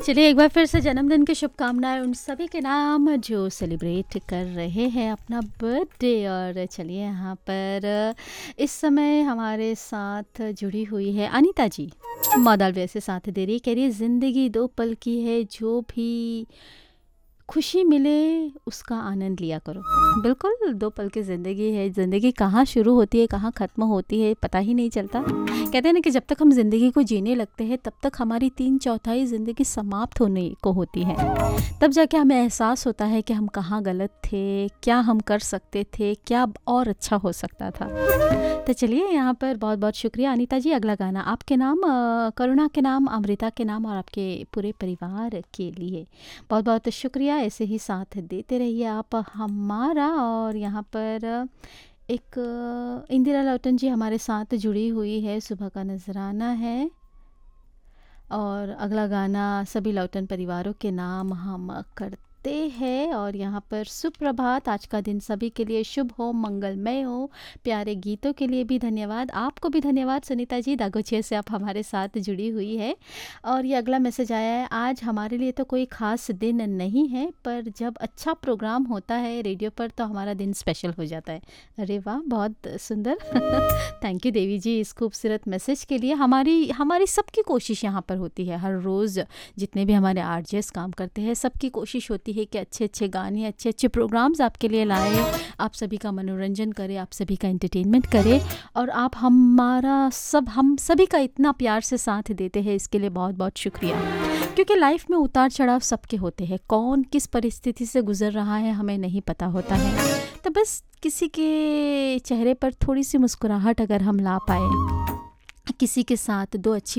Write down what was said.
चलिए एक बार फिर से जन्मदिन की शुभकामनाएं उन सभी के नाम जो सेलिब्रेट कर रहे हैं अपना बर्थडे। और चलिए यहाँ पर इस समय हमारे साथ जुड़ी हुई है अनीता जी। मॉडल वैसे साथ दे रही, कह रही है ज़िंदगी दो पल की है, जो भी खुशी मिले उसका आनंद लिया करो। बिल्कुल, दो पल की ज़िंदगी है। ज़िंदगी कहाँ शुरू होती है कहाँ ख़त्म होती है पता ही नहीं चलता। कहते हैं ना कि जब तक हम ज़िंदगी को जीने लगते हैं तब तक हमारी 3/4 ज़िंदगी समाप्त होने को होती है। तब जाके हमें एहसास होता है कि हम कहाँ गलत थे, क्या हम कर सकते थे, क्या और अच्छा हो सकता था। तो चलिए यहाँ पर बहुत बहुत शुक्रिया अनीता जी। अगला गाना आपके नाम, करुणा के नाम, अमृता के नाम और आपके पूरे परिवार के लिए बहुत बहुत शुक्रिया। ऐसे ही साथ देते रहिए आप हमारा। और यहाँ पर एक इंदिरा लौटन जी हमारे साथ जुड़ी हुई है, सुबह का नजराना है। और अगला गाना सभी लौटन परिवारों के नाम हम करते हैं। और यहाँ पर सुप्रभात, आज का दिन सभी के लिए शुभ हो, मंगलमय हो। प्यारे गीतों के लिए भी धन्यवाद। आपको भी धन्यवाद सुनीता जी, दागोचिया से आप हमारे साथ जुड़ी हुई है। और ये अगला मैसेज आया है, आज हमारे लिए तो कोई ख़ास दिन नहीं है, पर जब अच्छा प्रोग्राम होता है रेडियो पर तो हमारा दिन स्पेशल हो जाता है। अरे वाह, बहुत सुंदर। थैंक यू देवी जी इस खूबसूरत मैसेज के लिए। हमारी सबकी कोशिश यहाँ पर होती है, हर रोज़ जितने भी हमारे आरजेस काम करते हैं सबकी कोशिश होती है कि अच्छे अच्छे गाने, अच्छे अच्छे प्रोग्राम्स आपके लिए लाए, आप सभी का मनोरंजन करें, आप सभी का एंटरटेनमेंट करें। और आप हम सभी का इतना प्यार से साथ देते हैं, इसके लिए बहुत बहुत शुक्रिया। क्योंकि लाइफ में उतार चढ़ाव सबके होते हैं, कौन किस परिस्थिति से गुजर रहा है हमें नहीं पता होता है। तो बस किसी के चेहरे पर थोड़ी सी मुस्कुराहट अगर हम ला पाए, किसी के साथ दो अच्छी